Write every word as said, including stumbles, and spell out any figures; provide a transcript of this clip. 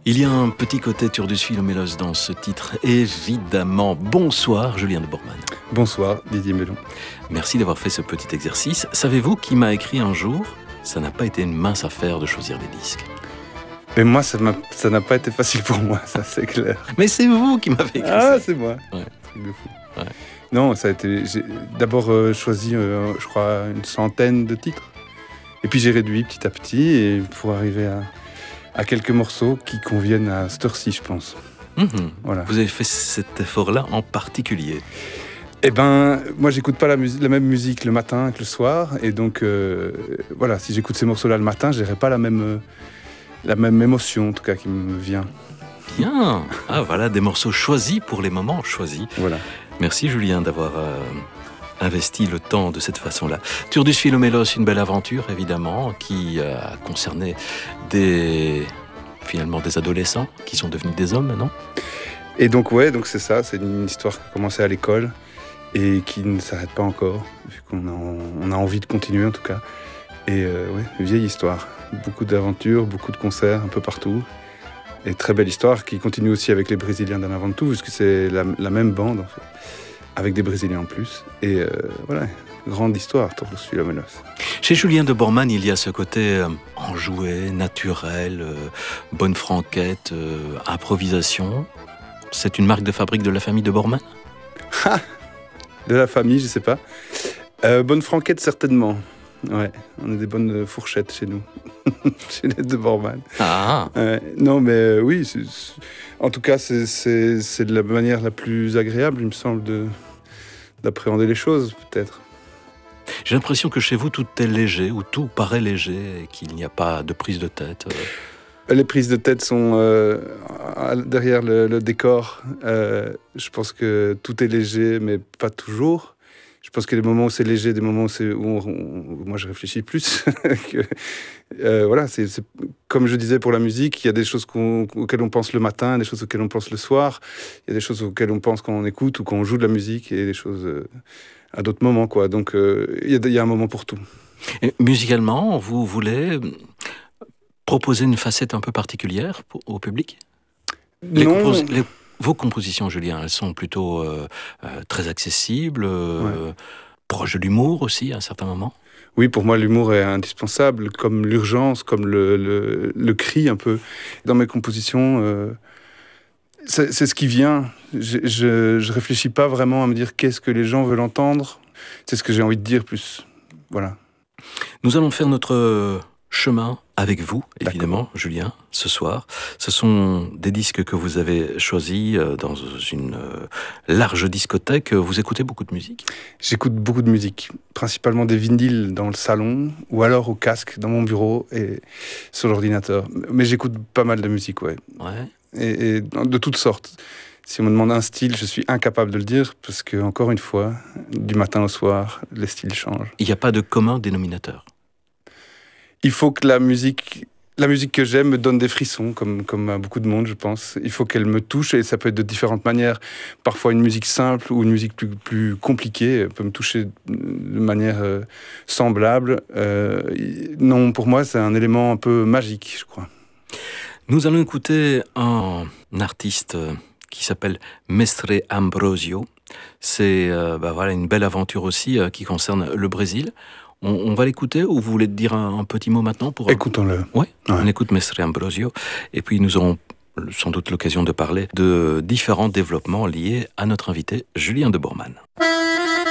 Il y a un petit côté Turdus Philomélos dans ce titre, évidemment. Bonsoir, Julien de Bormann. Bonsoir, Didier Melon. Merci d'avoir fait ce petit exercice. Savez-vous qui m'a écrit un jour ? Ça n'a pas été une mince affaire de choisir des disques. Mais moi, ça, m'a, ça n'a pas été facile pour moi, ça c'est clair. Mais c'est vous qui m'avez écrit ah, ça. Ah, c'est moi. Ouais. Truc de fou. Ouais. Non, ça a été... J'ai d'abord euh, choisi, euh, je crois, une centaine de titres. Et puis j'ai réduit petit à petit et pour arriver à, à quelques morceaux qui conviennent à cette heure-ci, je pense. Mmh. Voilà. Vous avez fait cet effort-là en particulier ? Eh ben, moi, j'écoute pas la, musique, la même musique le matin que le soir. Et donc, euh, voilà, si j'écoute ces morceaux-là le matin, je n'aurai pas la même, euh, la même émotion, en tout cas, qui me vient. Bien. Ah, voilà, des morceaux choisis pour les moments choisis. Voilà. Merci, Julien, d'avoir euh, investi le temps de cette façon-là. Turdus Philomélos, une belle aventure, évidemment, qui euh, a concerné des... finalement des adolescents qui sont devenus des hommes, non ? Et donc, ouais, donc c'est ça. C'est une histoire qui a commencé à l'école et qui ne s'arrête pas encore, vu qu'on a, on a envie de continuer en tout cas. Et euh, ouais, une vieille histoire. Beaucoup d'aventures, beaucoup de concerts un peu partout. Et très belle histoire qui continue aussi avec les Brésiliens d'Anna Ventoux, puisque c'est la, la même bande en fait, avec des Brésiliens en plus. Et euh, voilà, grande histoire, Turdus Philomélos. Chez Julien de Bormann, il y a ce côté euh, enjoué, naturel, euh, bonne franquette, euh, improvisation. C'est une marque de fabrique de la famille de Bormann ? Ha ! De la famille, je sais pas. Euh, bonne franquette, certainement. Ouais, on a des bonnes fourchettes chez nous, chez les de Bormann. Ah euh, Non, mais euh, oui, c'est, c'est... en tout cas, c'est, c'est, c'est de la manière la plus agréable, il me semble, de, d'appréhender les choses, peut-être. J'ai l'impression que chez vous, tout est léger, ou tout paraît léger, et qu'il n'y a pas de prise de tête. Les prises de tête sont euh, derrière le, le décor. Euh, je pense que tout est léger, mais pas toujours. Je pense qu'il y a des moments où c'est léger, des moments où, c'est, où, on, où moi je réfléchis plus. que, euh, voilà, c'est, c'est, comme je disais pour la musique, il y a des choses qu'on, auxquelles on pense le matin, des choses auxquelles on pense le soir, il y a des choses auxquelles on pense quand on écoute ou quand on joue de la musique, et des choses euh, à d'autres moments, quoi. Donc euh, il y a, il y a un moment pour tout. Et musicalement, vous voulez proposer une facette un peu particulière pour, au public ? Les Non. compos- les, vos compositions, Julien, elles sont plutôt euh, euh, très accessibles, euh, ouais. proches de l'humour aussi, à un certain moment ? Oui, pour moi, l'humour est indispensable, comme l'urgence, comme le, le, le cri un peu. Dans mes compositions, euh, c'est, c'est ce qui vient. Je, je, je réfléchis pas vraiment à me dire qu'est-ce que les gens veulent entendre. C'est ce que j'ai envie de dire plus. Voilà. Nous allons faire notre chemin avec vous, évidemment, D'accord. Julien, ce soir. Ce sont des disques que vous avez choisis dans une large discothèque. Vous écoutez beaucoup de musique ? J'écoute beaucoup de musique, principalement des vinyles dans le salon, ou alors au casque, dans mon bureau et sur l'ordinateur. Mais j'écoute pas mal de musique, ouais. Ouais. Et, et de toutes sortes. Si on me demande un style, je suis incapable de le dire, parce que, encore une fois, du matin au soir, les styles changent. Il n'y a pas de commun dénominateur ? Il faut que la musique, la musique que j'aime me donne des frissons, comme, comme à beaucoup de monde, je pense. Il faut qu'elle me touche, et ça peut être de différentes manières. Parfois, une musique simple ou une musique plus, plus compliquée peut me toucher de manière euh, semblable. Euh, non, pour moi, c'est un élément un peu magique, je crois. Nous allons écouter un artiste qui s'appelle Mestre Ambrosio. C'est euh, bah voilà, une belle aventure aussi euh, qui concerne le Brésil. On, on va l'écouter ou vous voulez dire un, un petit mot maintenant pour... Écoutons-le. Ouais, ouais, on écoute Mestre Ambrosio et puis nous aurons sans doute l'occasion de parler de différents développements liés à notre invité Julien de Bormann.